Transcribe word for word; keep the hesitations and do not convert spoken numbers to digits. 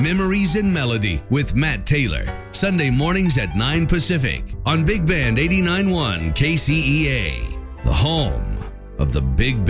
Memories in Melody with Matt Taylor. Sunday mornings at nine Pacific on Big Band eighty-nine point one K C E A. The home of the Big Band.